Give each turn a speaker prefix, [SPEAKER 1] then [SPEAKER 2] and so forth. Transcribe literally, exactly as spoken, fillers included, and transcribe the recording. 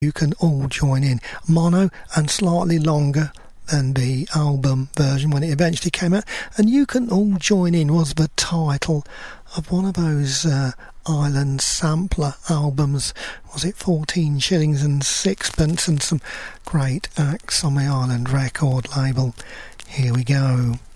[SPEAKER 1] You Can All Join In. Mono and slightly longer than the album version when it eventually came out. And You Can All Join In was the title of one of those uh, island sampler albums. Was it fourteen shillings and sixpence, and some great acts on the Island record label. Here we go.